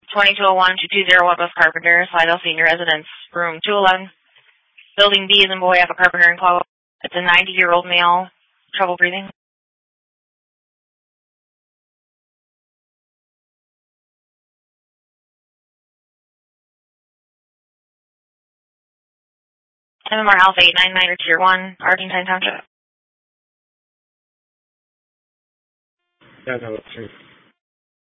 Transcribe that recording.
2201-220 West Carpenter, Slidell Senior Residence, room 211. Building B is in boy, have a carpenter enclosed. It's a 90-year-old male, trouble breathing. MMR Alpha 899 or Tier 1, Argentine Township. Yeah, no, that's true.